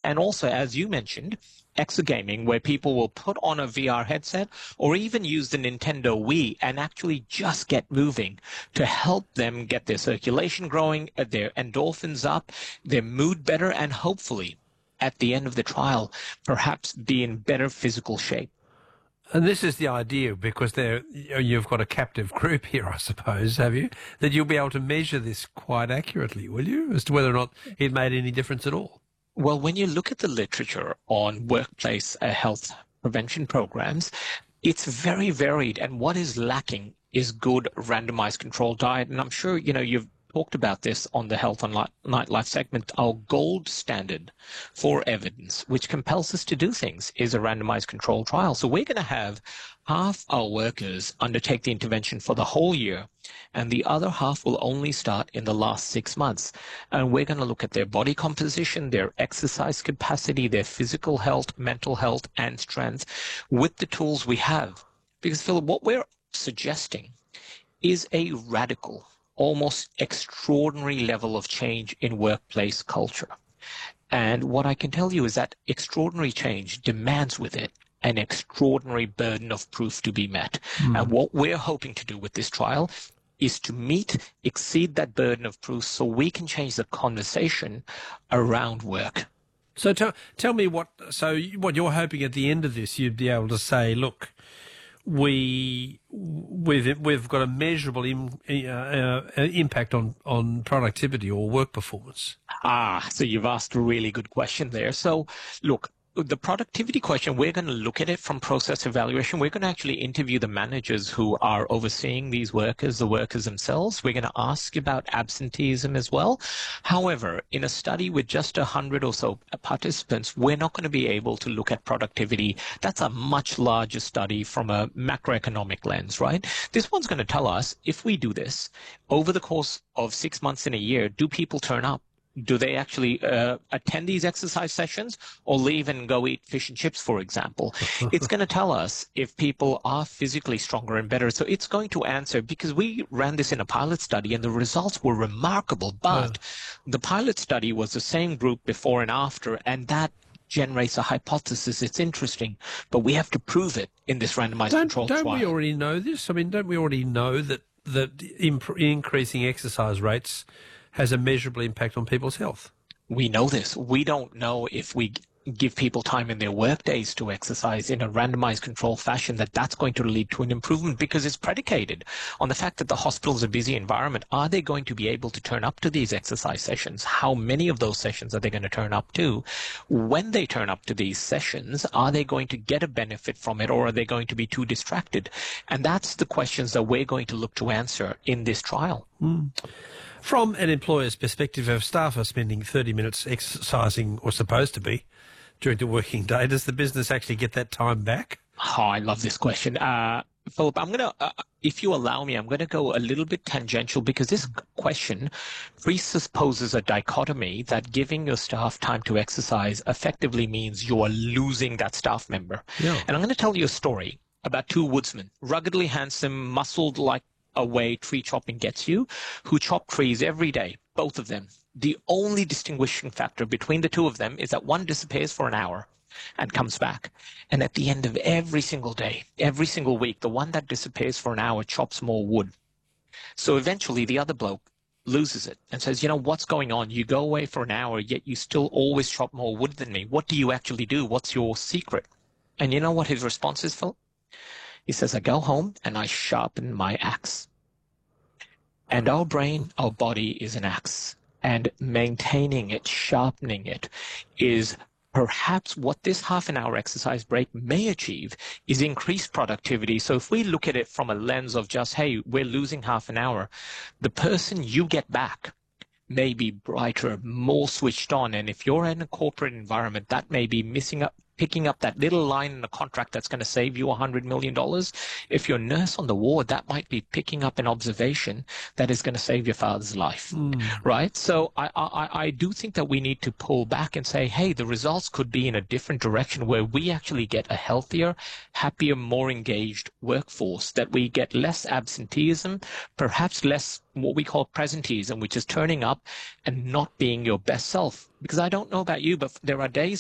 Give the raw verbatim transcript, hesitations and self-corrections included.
And also, as you mentioned, exergaming, where people will put on a V R headset or even use the Nintendo Wii and actually just get moving to help them get their circulation growing, uh, their endorphins up, their mood better, and hopefully at the end of the trial, perhaps be in better physical shape. And this is the idea, because there you've got a captive group here, I suppose, have you? That you'll be able to measure this quite accurately, will you, as to whether or not it made any difference at all? Well, when you look at the literature on workplace uh, health prevention programs, it's very varied. And what is lacking is good randomized controlled diet. And I'm sure, you know, you've talked about this on the Health on Nightlife segment. Our gold standard for evidence, which compels us to do things, is a randomized controlled trial. So we're going to have half our workers undertake the intervention for the whole year, and the other half will only start in the last six months. And we're going to look at their body composition, their exercise capacity, their physical health, mental health, and strength with the tools we have. Because, Philip, what we're suggesting is a radical, almost extraordinary level of change in workplace culture. And what I can tell you is that extraordinary change demands with it an extraordinary burden of proof to be met. Mm. And what we're hoping to do with this trial is to meet, exceed that burden of proof so we can change the conversation around work. So tell, tell me what, so what you're hoping at the end of this, you'd be able to say, look, we we've we've got a measurable im, uh, uh, impact on on productivity or work performance. Ah, so you've asked a really good question there. So, look, the productivity question, we're going to look at it from process evaluation. We're going to actually interview the managers who are overseeing these workers, the workers themselves. We're going to ask about absenteeism as well. However, in a study with just one hundred or so participants, we're not going to be able to look at productivity. That's a much larger study from a macroeconomic lens, right? This one's going to tell us, if we do this, over the course of six months in a year, do people turn up? Do they actually uh, attend these exercise sessions or leave and go eat fish and chips, for example? It's going to tell us if people are physically stronger and better. So it's going to answer, because we ran this in a pilot study and the results were remarkable. But yeah. the pilot study was the same group before and after, and that generates a hypothesis. It's interesting, but we have to prove it in this randomized don't, controlled don't trial. Don't we already know this? I mean, don't we already know that, that imp- increasing exercise rates has a measurable impact on people's health? We know this. We don't know if we give people time in their work days to exercise in a randomized controlled fashion that that's going to lead to an improvement, because it's predicated on the fact that the hospital is a busy environment. Are they going to be able to turn up to these exercise sessions? How many of those sessions are they going to turn up to? When they turn up to these sessions, are they going to get a benefit from it, or are they going to be too distracted? And that's the questions that we're going to look to answer in this trial. Mm. From an employer's perspective, if staff are spending thirty minutes exercising, or supposed to be, during the working day, does the business actually get that time back? Oh, I love this question. Uh, Philip, I'm going to, uh, if you allow me, I'm going to go a little bit tangential, because this question presupposes a dichotomy that giving your staff time to exercise effectively means you are losing that staff member. Yeah. And I'm going to tell you a story about two woodsmen, ruggedly handsome, muscled like a way tree chopping gets you, who chop trees every day, both of them. The only distinguishing factor between the two of them is that one disappears for an hour and comes back. And at the end of every single day, every single week, the one that disappears for an hour chops more wood. So eventually the other bloke loses it and says, you know, what's going on? You go away for an hour, yet you still always chop more wood than me. What do you actually do? What's your secret? And you know what his response is, Phil? He says, I go home and I sharpen my axe. And our brain, our body is an axe. And maintaining it, sharpening it, is perhaps what this half an hour exercise break may achieve is increased productivity. So if we look at it from a lens of just, hey, we're losing half an hour, the person you get back may be brighter, more switched on. And if you're in a corporate environment, that may be missing up, picking up that little line in the contract that's going to save you one hundred million dollars. If you're a nurse on the ward, that might be picking up an observation that is going to save your father's life, mm. right? So I, I, I do think that we need to pull back and say, hey, the results could be in a different direction, where we actually get a healthier, happier, more engaged workforce, that we get less absenteeism, perhaps less what we call presenteeism, which is turning up and not being your best self. Because I don't know about you, but there are days